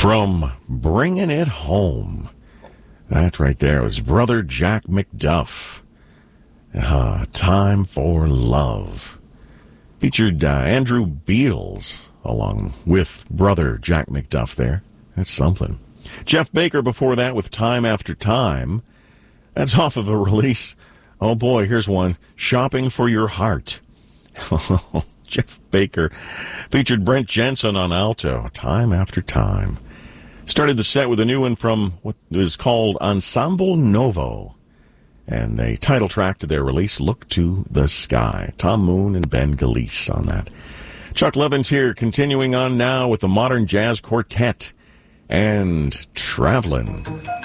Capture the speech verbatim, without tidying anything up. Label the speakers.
Speaker 1: From Bringing It Home. That right there was Brother Jack McDuff. Uh, Time for Love. Featured uh, Andrew Beals along with Brother Jack McDuff there. That's something. Jeff Baker before that with Time After Time. That's off of a release. Oh boy, here's one. Shopping for Your Heart. Jeff Baker featured Brent Jensen on alto. Time After Time. Started the set with a new one from what is called Ensemble Novo. And the title track to their release, Look to the Sky. Tom Moon and Ben Galeese on that. Chuck Levin's here, continuing on now with the Modern Jazz Quartet and Travelin'.